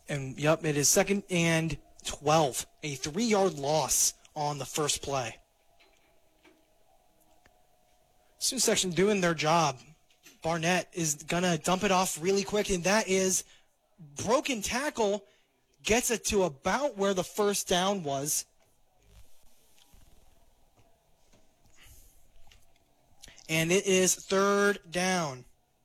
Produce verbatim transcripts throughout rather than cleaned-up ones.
And, yep, it is second and twelve. A three-yard loss on the first play. Student section doing their job. Barnett is going to dump it off really quick, and that is broken tackle. Gets it to about where the first down was. And it is third down.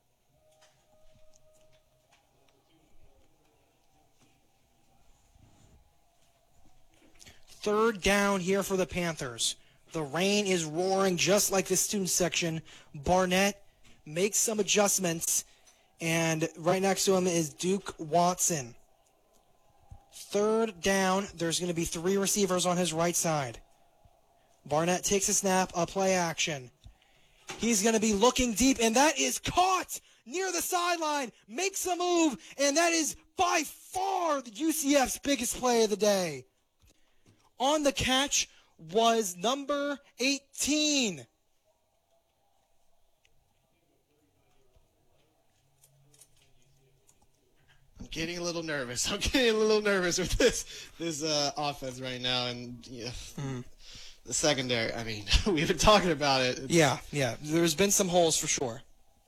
Third down here for the Panthers. The rain is roaring just like the student section. Barnett makes some adjustments, and right next to him is Duke Watson. Third down, there's going to be three receivers on his right side. Barnett takes a snap, a play action. He's going to be looking deep, and that is caught near the sideline. Makes a move, and that is by far the U C F's biggest play of the day. On the catch was number eighteen. I'm getting a little nervous. I'm getting a little nervous with this this uh, offense right now, and yeah, mm. the secondary. I mean, we've been talking about it. It's... Yeah, yeah. There's been some holes for sure.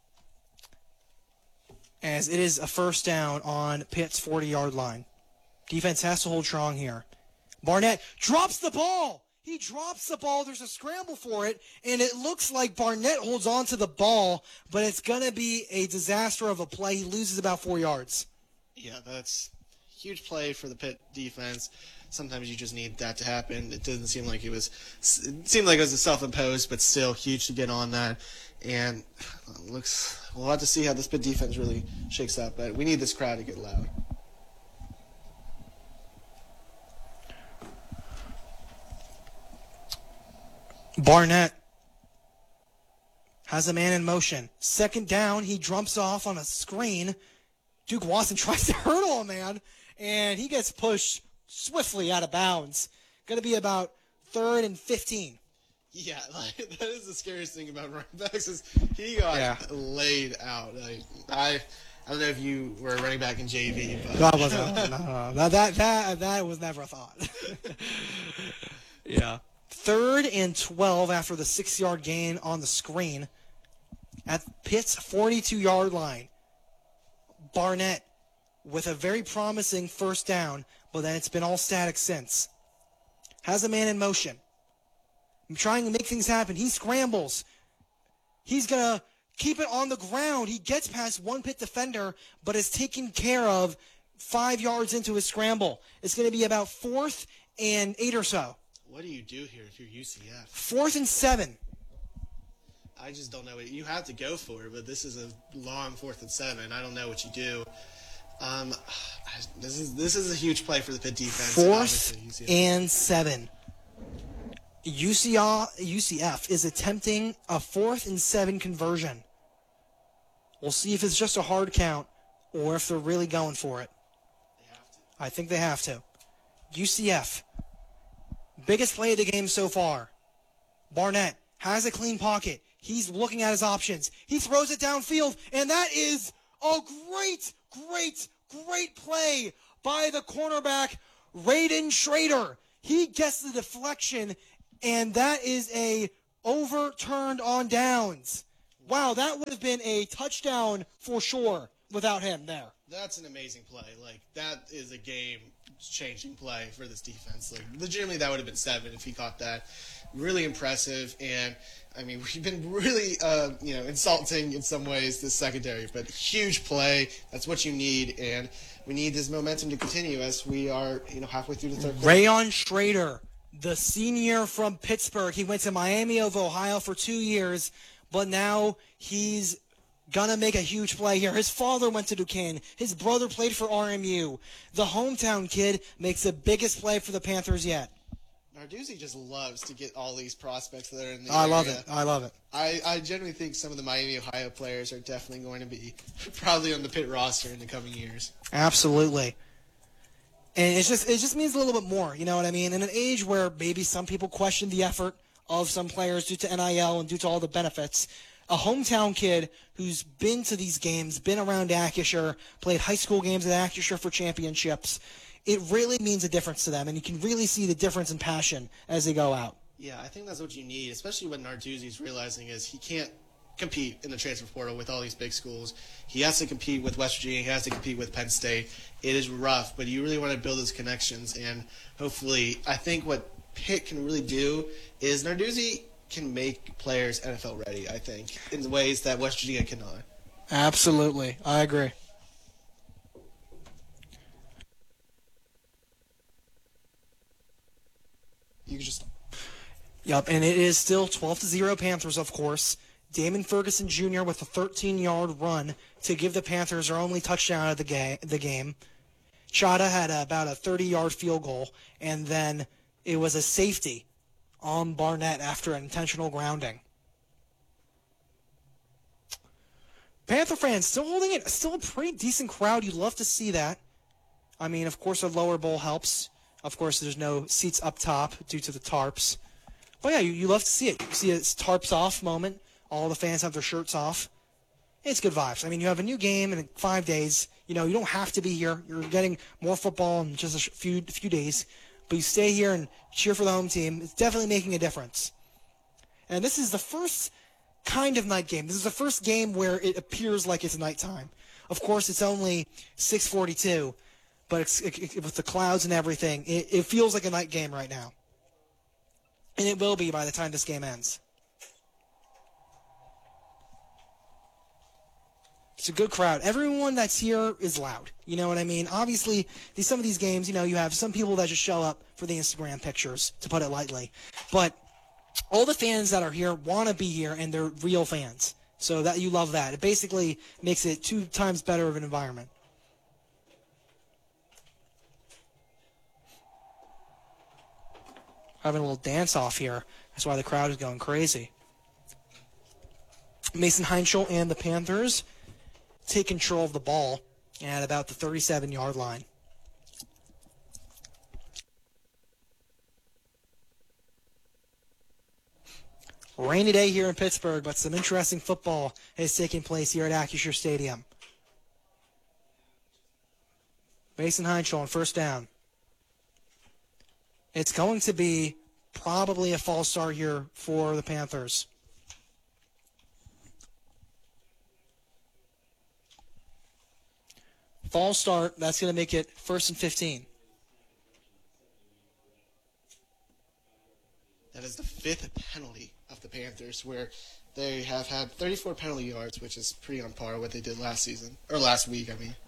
As it is a first down on Pitt's forty-yard line. Defense has to hold strong here. Barnett drops the ball. He drops the ball. There's a scramble for it, and it looks like Barnett holds on to the ball, but it's going to be a disaster of a play. He loses about four yards. Yeah, that's a huge play for the Pitt defense. Sometimes you just need that to happen. It doesn't seem like it was it seemed like it was a self-imposed, but still huge to get on that. And it looks we'll have to see how this Pitt defense really shakes out, but we need this crowd to get loud. Barnett has a man in motion. Second down, he jumps off on a screen. Duke Watson tries to hurdle a man, and he gets pushed swiftly out of bounds. Going to be about third and fifteen. Yeah, like, that is the scariest thing about running backs is he got yeah. laid out. Like, I I don't know if you were a running back in J V, but no, I wasn't. no, no, no. That, that, that was never a thought. yeah. Third and twelve after the six-yard gain on the screen at Pitt's forty-two-yard line. Barnett with a very promising first down, but then it's been all static since. Has a man in motion. I'm trying to make things happen. He scrambles. He's going to keep it on the ground. He gets past one Pitt defender, but is taken care of five yards into his scramble. It's going to be about fourth and eight or so. What do you do here if you're U C F? Fourth and seven. I just don't know what you have to go for, but this is a long fourth and seven. I don't know what you do. Um, this is this is a huge play for the Pitt defense. Fourth and seven. U C F is attempting a fourth and seven conversion. We'll see if it's just a hard count or if they're really going for it. They have to. I think they have to. U C F. Biggest play of the game so far. Barnett has a clean pocket. He's looking at his options. He throws it downfield, and that is a great, great, great play by the cornerback, Raiden Schrader. He gets the deflection, and that is a overturned on downs. Wow, that would have been a touchdown for sure without him there. That's an amazing play. Like, that is a game-changing play for this defense. Like, legitimately, that would have been seven if he caught that. Really impressive, and I mean, we've been really, uh, you know, insulting in some ways this secondary, but huge play. That's what you need, and we need this momentum to continue as we are, you know, halfway through the third quarter. Rayon Schrader, the senior from Pittsburgh. He went to Miami of Ohio for two years, but now he's gonna make a huge play here. His father went to Duquesne. His brother played for R M U. The hometown kid makes the biggest play for the Panthers yet. Narduzzi just loves to get all these prospects that are in the I area. love it. I love it. I, I generally think some of the Miami, Ohio players are definitely going to be probably on the Pitt roster in the coming years. Absolutely. And it's just it just means a little bit more, you know what I mean? In an age where maybe some people question the effort of some players due to N I L and due to all the benefits, a hometown kid who's been to these games, been around Acrisure, played high school games at Acrisure for championships. It really means a difference to them, and you can really see the difference in passion as they go out. Yeah, I think that's what you need, especially what Narduzzi's realizing is he can't compete in the transfer portal with all these big schools. He has to compete with West Virginia. He has to compete with Penn State. It is rough, but you really want to build those connections, and hopefully, I think what Pitt can really do is Narduzzi can make players N F L ready, I think, in ways that West Virginia cannot. Absolutely. I agree. You can just... Yep, and it is still twelve to zero Panthers, of course. Damon Ferguson Junior with a thirteen-yard run to give the Panthers their only touchdown of the, ga- the game. Chada had about a thirty-yard field goal, and then it was a safety on Barnett after an intentional grounding. Panther fans still holding it. Still a pretty decent crowd. You'd love to see that. I mean, of course, a lower bowl helps. Of course, there's no seats up top due to the tarps. But yeah, you, you love to see it. You see a tarps off moment. All the fans have their shirts off. It's good vibes. I mean, you have a new game in five days. You know, you don't have to be here. You're getting more football in just a few few days. But you stay here and cheer for the home team. It's definitely making a difference. And this is the first kind of night game. This is the first game where it appears like it's nighttime. Of course, it's only six forty-two, but it's, it, it, with the clouds and everything, it, it feels like a night game right now. And it will be by the time this game ends. It's a good crowd. Everyone that's here is loud. You know what I mean? Obviously, these, some of these games, you know, you have some people that just show up for the Instagram pictures, to put it lightly. But all the fans that are here want to be here, and they're real fans. So that you love that. It basically makes it two times better of an environment. Having a little dance-off here. That's why the crowd is going crazy. Mason Heinschel and the Panthers take control of the ball at about the thirty-seven-yard line. Rainy day here in Pittsburgh, but some interesting football is taking place here at Acrisure Stadium. Mason Heinschel on first down. It's going to be probably a false start here for the Panthers. False start, that's going to make it first and fifteen. That is the fifth penalty of the Panthers, where they have had thirty-four penalty yards, which is pretty on par with what they did last season, or last week, I mean.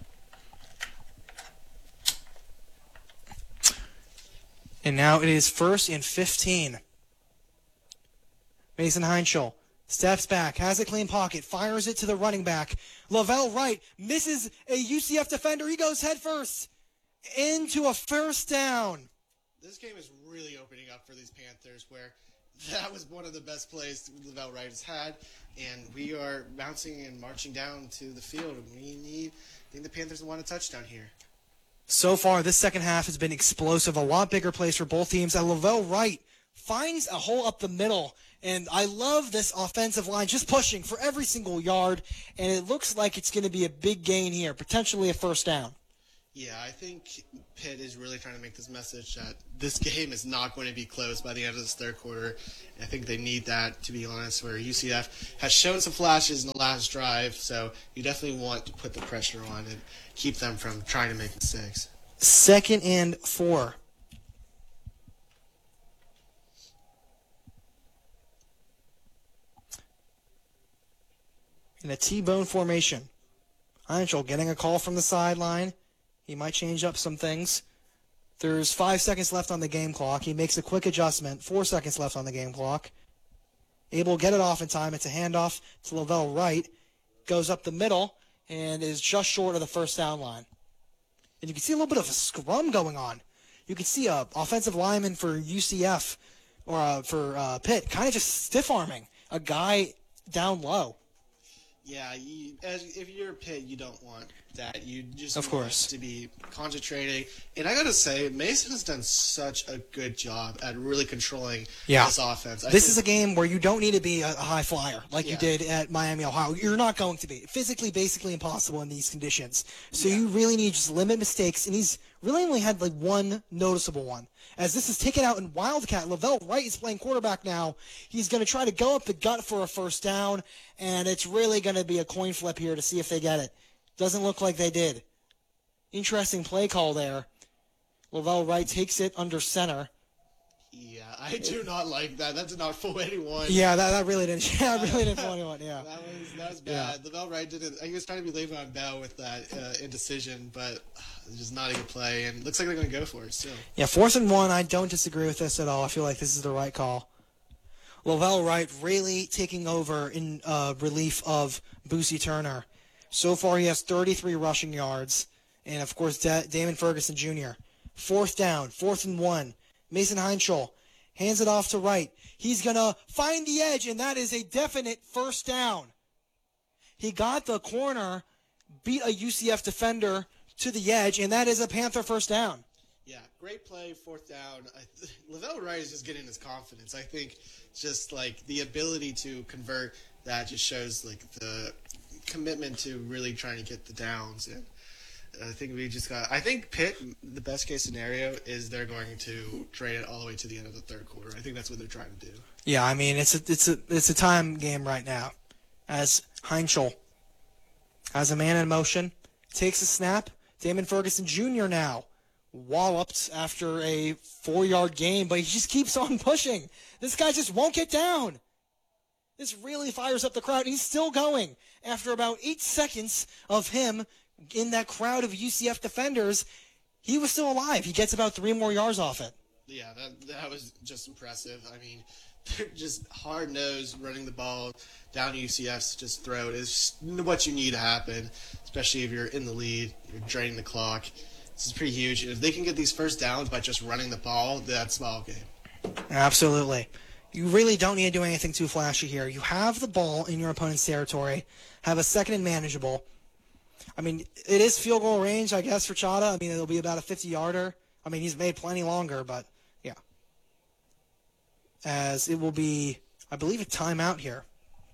And now it is first and fifteen. Mason Heinschel steps back, has a clean pocket, fires it to the running back. Lavelle Wright misses a U C F defender. He goes head first into a first down. This game is really opening up for these Panthers, where that was one of the best plays Lavelle Wright has had, and we are bouncing and marching down to the field, and we need, I think the Panthers want a touchdown here. So far, this second half has been explosive. A lot bigger plays for both teams. And Lavelle Wright finds a hole up the middle. And I love this offensive line just pushing for every single yard. And it looks like it's going to be a big gain here, potentially a first down. Yeah, I think Pitt is really trying to make this message that this game is not going to be close by the end of this third quarter. And I think they need that, to be honest, where U C F has shown some flashes in the last drive. So you definitely want to put the pressure on and keep them from trying to make mistakes. Second and four. In a T-bone formation. Heinschel getting a call from the sideline. He might change up some things. There's five seconds left on the game clock. He makes a quick adjustment. Four seconds left on the game clock. Able to get it off in time. It's a handoff to Lavelle Wright. Goes up the middle and is just short of the first down line. And you can see a little bit of a scrum going on. You can see a offensive lineman for U C F or uh, for uh, Pitt kind of just stiff-arming a guy down low. Yeah, you, as, if you're Pitt, you don't want that you just Of want course. to be concentrating. And I gotta say, Mason has done such a good job at really controlling Yeah. this offense. I This think- is a game where you don't need to be a, a high flyer like you Yeah. did at Miami, Ohio. You're not going to be. Physically, basically impossible in these conditions. So Yeah. you really need to just limit mistakes, and he's really only had like one noticeable one. As this is taken out in Wildcat, Lavelle Wright is playing quarterback now. He's going to try to go up the gut for a first down, and it's really going to be a coin flip here to see if they get it. Doesn't look like they did. Interesting play call there. Lavelle Wright takes it under center. Yeah, I do not like that. That did not fool anyone. Yeah, that, that really didn't. Yeah, that really didn't fool anyone. Yeah. That was that was bad. Lavelle Wright didn't. He was trying to be Le'Veon Bell with that uh, indecision, but uh, it's just not a good play. And looks like they're going to go for it still. Yeah, fourth and one. I don't disagree with this at all. I feel like this is the right call. Lavelle Wright really taking over in uh, relief of Boosie Turner. So far, he has thirty-three rushing yards, and of course, da- Damon Ferguson Junior Fourth down, fourth and one. Mason Heinschel hands it off to Wright. He's gonna find the edge, and that is a definite first down. He got the corner, beat a U C F defender to the edge, and that is a Panther first down. Yeah, great play, fourth down. I th- Lavelle Wright is just getting his confidence. I think just like the ability to convert that just shows like the commitment to really trying to get the downs. And I think we just got. I think Pitt, the best case scenario is they're going to trade it all the way to the end of the third quarter. I think that's what they're trying to do. Yeah, I mean it's a it's a it's a time game right now, as Heinschel has a man in motion, takes a snap. Damon Ferguson Junior now walloped after a four-yard gain, but he just keeps on pushing. This guy just won't get down. This really fires up the crowd. He's still going after about eight seconds of him in that crowd of U C F defenders. He was still alive. He gets about three more yards off it. Yeah, that that was just impressive. I mean, they're just hard nosed running the ball down to U C F's just throat is what you need to happen, especially if you're in the lead, you're draining the clock. This is pretty huge. If they can get these first downs by just running the ball, that's ball game. Absolutely. You really don't need to do anything too flashy here. You have the ball in your opponent's territory, have a second and manageable. I mean, it is field goal range, I guess, for Chada. I mean, it'll be about a fifty-yarder. I mean, he's made plenty longer, but yeah. As it will be, I believe, a timeout here.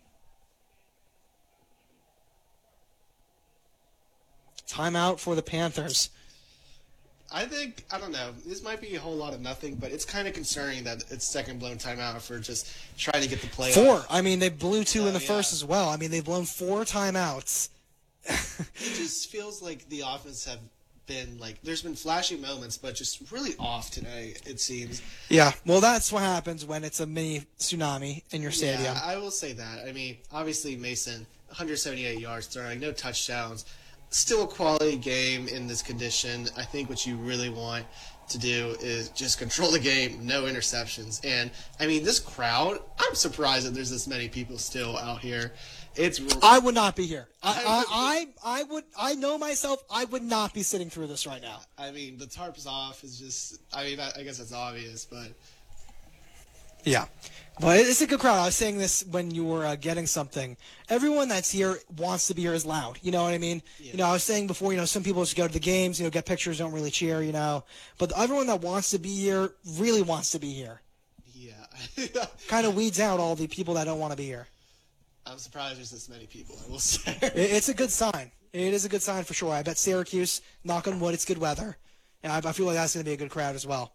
Timeout for the Panthers. I think, I don't know, this might be a whole lot of nothing, but it's kind of concerning that it's second blown timeout for just trying to get the play Four. off. I mean, they blew two Oh, in the yeah. first as well. I mean, they've blown four timeouts. It just feels like the offense have been, like, there's been flashy moments, but just really off today, it seems. Yeah, well, that's what happens when it's a mini tsunami in your stadium. Yeah, I will say that. I mean, obviously Mason, one hundred seventy-eight yards throwing, no touchdowns. Still a quality game in this condition. I think what you really want to do is just control the game, no interceptions. And, I mean, this crowd, I'm surprised that there's this many people still out here. It's I would not be here. I, I, I, I would. I know myself. I would not be sitting through this right now. I mean, the tarp's off is just, I mean, I, I guess it's obvious, but Yeah, but it's a good crowd. I was saying this when you were uh, getting something. Everyone that's here wants to be here is loud. You know what I mean? Yeah. You know, I was saying before. You know, some people just go to the games. You know, get pictures, don't really cheer. You know, but everyone that wants to be here really wants to be here. yeah. Kind of weeds out all the people that don't want to be here. I'm surprised there's this many people, I will say. It- It's a good sign. It is a good sign for sure. I bet Syracuse, knock on wood, it's good weather. And I I feel like that's going to be a good crowd as well.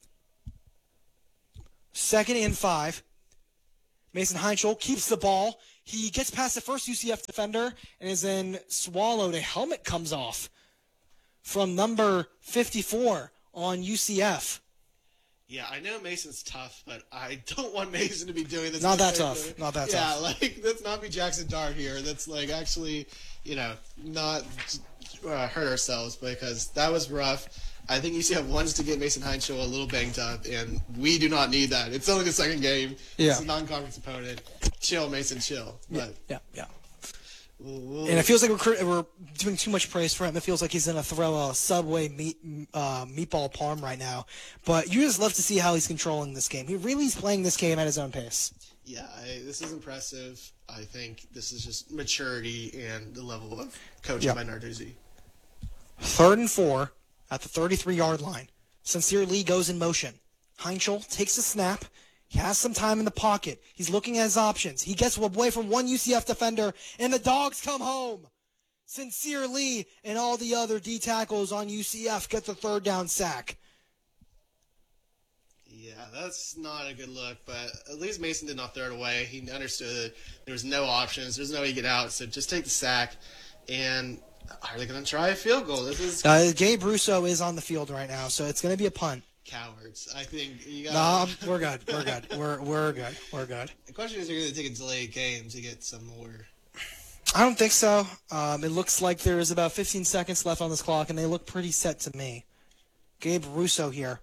Second and five. Mason Heinschel keeps the ball. He gets past the first U C F defender and is then swallowed. A helmet comes off from number fifty-four on U C F. Yeah, I know Mason's tough, but I don't want Mason to be doing this. Not that defensively. tough. Not that yeah, tough. like, let's not be Jackson Dart here. That's, like, actually, you know, not uh, hurt ourselves because that was rough. I think U C F wants to get Mason Heinschel a little banged up, and we do not need that. It's only the second game. Yeah. It's a non-conference opponent. Chill, Mason, chill. But Yeah, yeah. we'll, we'll, And it feels like we're, cr- we're doing too much praise for him. It feels like he's going to throw a Subway meat, uh, meatball parm right now. But you just love to see how he's controlling this game. He really is playing this game at his own pace. yeah, I, this is impressive. I think this is just maturity and the level of coaching Yeah. by Narduzzi. Third and four at the thirty-three-yard line. Sincere Lee goes in motion. Heinschel takes a snap. He has some time in the pocket. He's looking at his options. He gets away from one U C F defender, and the Dogs come home. Sincere Lee and all the other D tackles on U C F get the third down sack. Yeah, that's not a good look, but at least Mason did not throw it away. He understood there was no options. There's no way to get out, so just take the sack. And are they going to try a field goal? This is Uh, Gabe Russo is on the field right now, so it's going to be a punt. cowards. I think you got. No, we're good. We're good. We're we're good. We're good. The question is, you're going to take a delayed game to get some more. I don't think so. Um, it looks like there is about fifteen seconds left on this clock, and they look pretty set to me. Gabe Russo here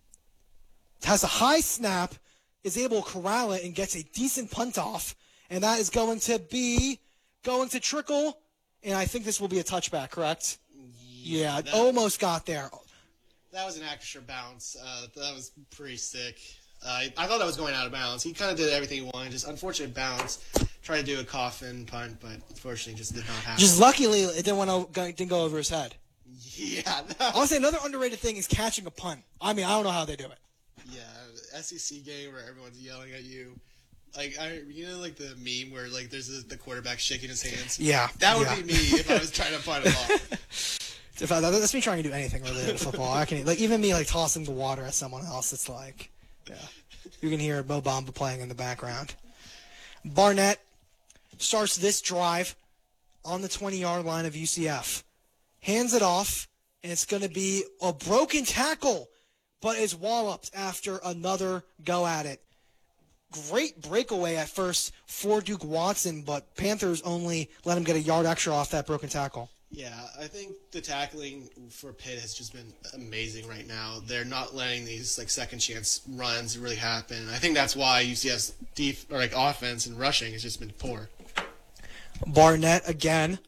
has a high snap, is able to corral it, and gets a decent punt off, and that is going to be going to trickle, and I think this will be a touchback, correct? Yeah, that, almost got there. That was an extra bounce. Uh, that was pretty sick. Uh, I, I thought that was going out of bounds. He kind of did everything he wanted, just unfortunate bounce. Tried to do a coffin punt, but unfortunately just did not happen. Just luckily it didn't want to didn't go over his head. Yeah. I want to say another underrated thing is catching a punt. I mean, I don't know how they do it. Yeah, S E C game where everyone's yelling at you. Like, I, you know, like the meme where, like, there's a, the quarterback shaking his hands? Yeah. That would yeah. be me if I was trying to punt it off. If I, that's me trying to do anything related to football. I can, like, even me, like, tossing the water at someone else, it's like, yeah. You can hear Mo Bamba playing in the background. Barnett starts this drive on the twenty-yard line of U C F. Hands it off, and it's going to be a broken tackle, but is walloped after another go at it. Great breakaway at first for Duke Watson, but Panthers only let him get a yard extra off that broken tackle. Yeah, I think the tackling for Pitt has just been amazing right now. They're not letting these like second chance runs really happen. I think that's why U C F's def- or like offense and rushing has just been poor. Barnett again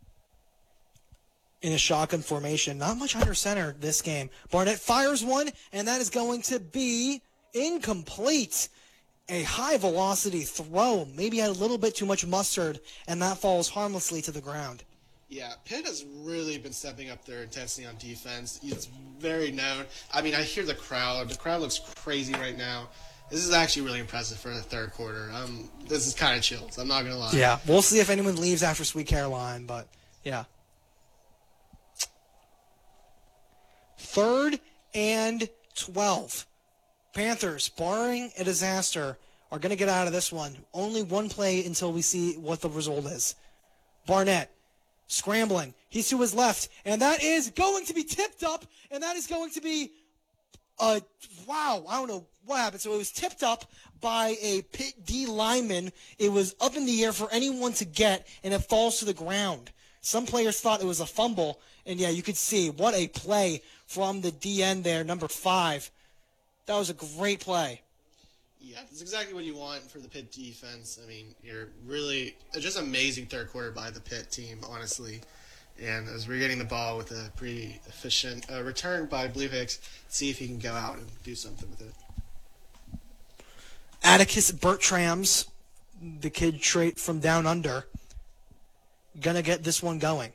in a shotgun formation. Not much under center this game. Barnett fires one, and that is going to be incomplete. A high velocity throw. Maybe had a little bit too much mustard, and that falls harmlessly to the ground. Yeah, Pitt has really been stepping up their intensity on defense. It's very known. I mean, I hear the crowd. The crowd looks crazy right now. This is actually really impressive for the third quarter. Um, this is kind of chills. I'm not going to lie. Yeah, we'll see if anyone leaves after Sweet Caroline, but yeah. Third and twelve. Panthers, barring a disaster, are going to get out of this one. Only one play until we see what the result is. Barnett scrambling. He's to his left, and that is going to be tipped up, and that is going to be a wow. I don't know what happened. So it was tipped up by a Pitt D lineman. It was up in the air for anyone to get, and it falls to the ground. Some players thought it was a fumble, and yeah, you could see what a play from the D N there, number five. That was a great play. Yeah, that's exactly what you want for the Pitt defense. I mean, you're really just amazing third quarter by the Pitt team, honestly. And as we're getting the ball with a pretty efficient uh, return by Blue Hicks, see if he can go out and do something with it. Atticus Bertrams, the kid trait from down under, gonna get this one going.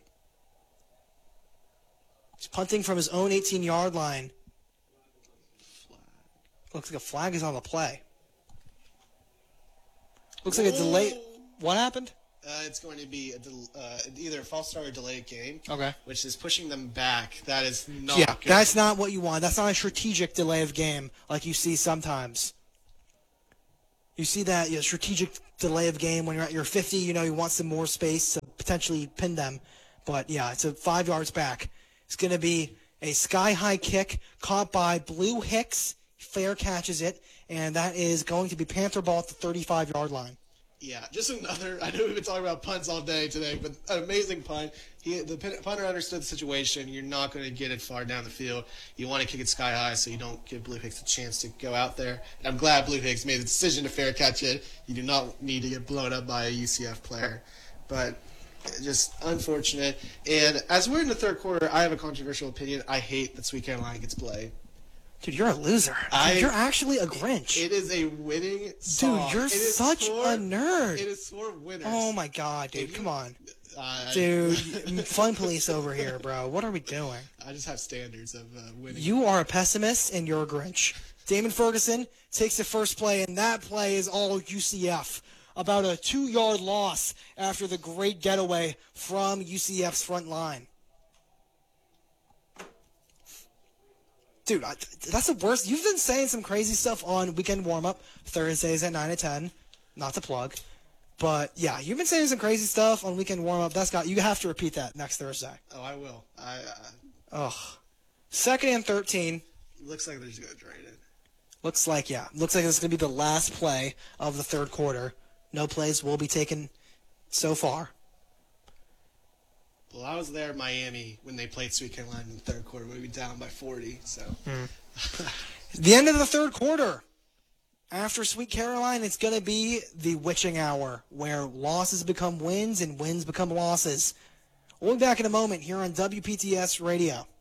He's punting from his own eighteen-yard line. Looks like a flag is on the play. Looks like a delay. What happened? Uh, it's going to be a del- uh, either a false start or delayed game. Okay. Which is pushing them back. That is not Yeah, good. that's not what you want. That's not a strategic delay of game like you see sometimes. You see that you know, strategic delay of game when you're at your fifty, you know, you want some more space to potentially pin them. But, yeah, it's a five yards back. It's going to be a sky-high kick caught by Blue Hicks. Fair catches it, and that is going to be Panther ball at the thirty-five-yard line. Yeah, just another. I know we've been talking about punts all day today, but an amazing punt. He, the punter understood the situation. You're not going to get it far down the field. You want to kick it sky high so you don't give Blue Hicks a chance to go out there. And I'm glad Blue Hicks made the decision to fair catch it. You do not need to get blown up by a U C F player, but just unfortunate. And as we're in the third quarter, I have a controversial opinion. I hate that Sweet Caroline gets played. Dude, you're a loser. Dude, I- you're actually a Grinch. It is a winning song. Dude, you're It is such for- a nerd. It is for winners. Oh, my God, dude. If Come you- on. I, Dude, fun police over here, bro. What are we doing? I just have standards of uh, winning. You are a pessimist and you're a Grinch. Damon Ferguson takes the first play, and that play is all U C F. About a two-yard loss after the great getaway from U C F's front line. Dude, I, that's the worst. You've been saying some crazy stuff on weekend warm-up, Thursdays at nine to ten. Not to plug. But, yeah, you've been saying some crazy stuff on weekend warm-up. That's got you have to repeat that next Thursday. Oh, I will. I, I Ugh. Second and thirteen. Looks like they're just going to trade it. Looks like, yeah. Looks like it's going to be the last play of the third quarter. No plays will be taken so far. Well, I was there in Miami when they played Sweet Carolina in the third quarter. We were down by forty, so. Mm. The end of the third quarter. After Sweet Caroline, it's going to be the witching hour, where losses become wins and wins become losses. We'll be back in a moment here on W P T S Radio.